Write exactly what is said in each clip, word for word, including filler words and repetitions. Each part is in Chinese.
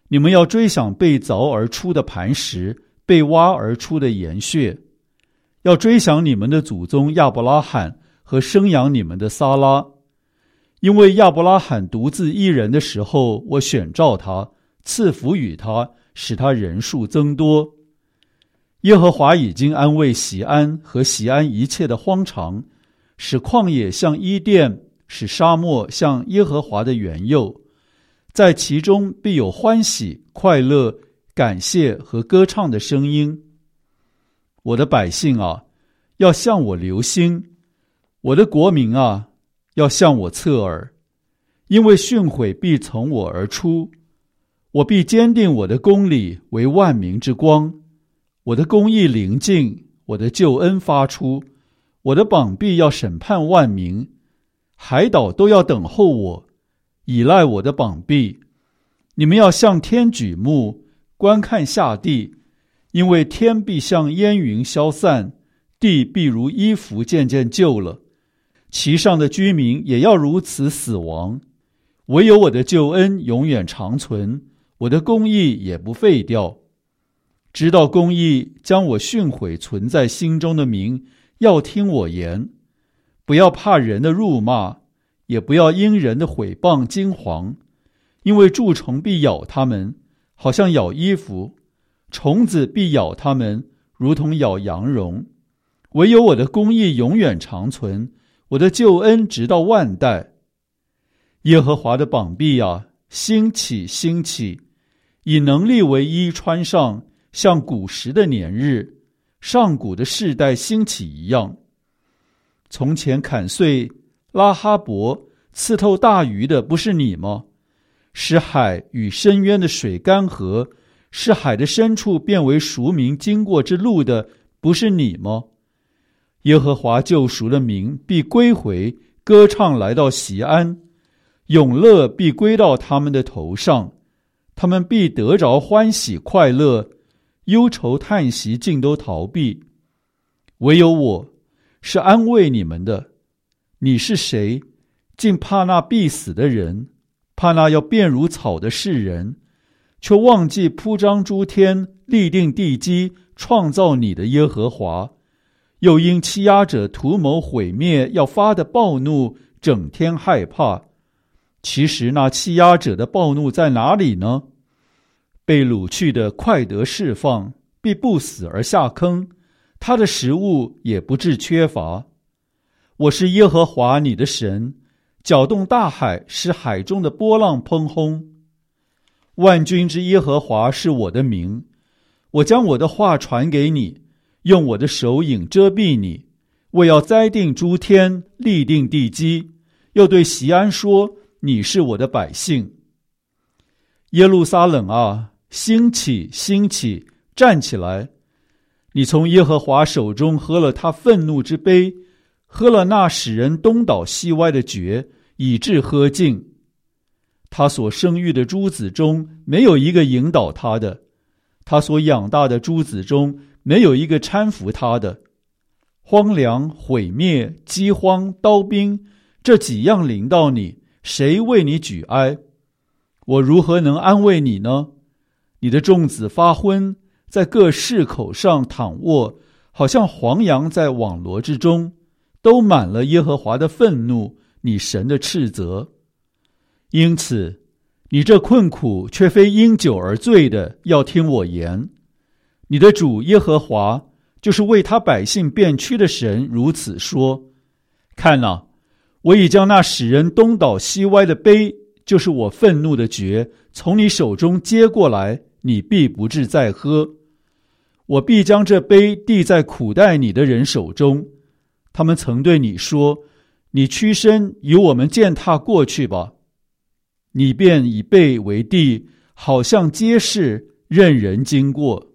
你们要追想被凿而出的磐石，被挖而出的岩穴，要追想你们的祖宗亚伯拉罕和生养你们的撒拉。因为亚伯拉罕独自一人的时候，我选召他，赐福与他，使他人数增多。耶和华已经安慰锡安和锡安一切的荒场，使旷野像伊甸，使沙漠像耶和华的园囿，在其中必有欢喜、快乐、感谢和歌唱的声音。我的百姓啊，要向我留心；我的国民啊，要向我侧耳。因为训诲必从我而出，我必坚定我的公理为万民之光。我的公义临近，我的救恩发出，我的膀臂要审判万民。海岛都要等候我，倚赖我的膀臂。你们要向天举目，观看下地，因为天必像烟云消散，地必如衣服渐渐旧了，其上的居民也要如此死亡。唯有我的救恩永远长存，我的公义也不废掉。知道公义将我训诲存在心中的民，要听我言。不要怕人的辱骂，也不要因人的毁谤惊惶，因为蛀虫必咬他们，好像咬衣服；虫子必咬他们，如同咬羊绒。唯有我的公义永远长存，我的救恩直到万代。耶和华的膀臂啊，兴起兴起，以能力为衣穿上，像古时的年日，上古的世代兴起一样。从前砍碎拉哈伯，刺透大鱼的不是你吗？使海与深渊的水干涸，使海的深处变为赎民经过之路的不是你吗？耶和华救赎的民必归回，歌唱来到锡安，永乐必归到他们的头上，他们必得着欢喜快乐，忧愁叹息尽都逃避。唯有我是安慰你们的。你是谁？竟怕那必死的人，怕那要变如草的世人，却忘记铺张诸天，立定地基，创造你的耶和华。又因欺压者图谋毁灭，要发的暴怒，整天害怕。其实那欺压者的暴怒在哪里呢？被掳去的快得释放，必不死而下坑，他的食物也不致缺乏。我是耶和华你的神，搅动大海，使海中的波浪砰轰。万军之耶和华是我的名，我将我的话传给你，用我的手影遮蔽你。我要栽定诸天，立定地基，又对锡安说，你是我的百姓。耶路撒冷啊，兴起兴起，站起来！你从耶和华手中喝了他愤怒之杯，喝了那使人东倒西歪的爵，以致喝尽。他所生育的诸子中没有一个引导他的，他所养大的诸子中没有一个搀扶他的。荒凉、毁灭、饥荒、刀兵，这几样临到你，谁为你举哀？我如何能安慰你呢？你的众子发昏，在各市口上躺卧，好像黄羊在网罗之中，都满了耶和华的愤怒，你神的斥责。因此，你这困苦却非因酒而醉的，要听我言。你的主耶和华，就是为他百姓变屈的神，如此说：看哪，我已将那使人东倒西歪的杯，就是我愤怒的爵，从你手中接过来，你必不致再喝。我必将这杯递在苦待你的人手中，他们曾对你说：你屈身由我们践踏过去吧。你便以背为地，好像街市，任人经过。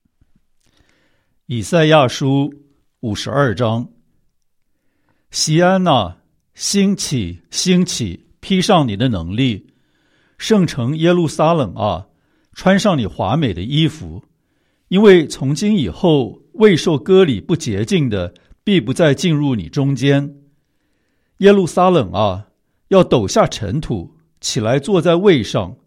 以赛亚书五十二章。锡安啊，兴起兴起，披上你的能力。圣城耶路撒冷啊，穿上你华美的衣服，因为从今以后，未受割礼不洁净的，必不再进入你中间。耶路撒冷啊，要抖下尘土，起来坐在位上，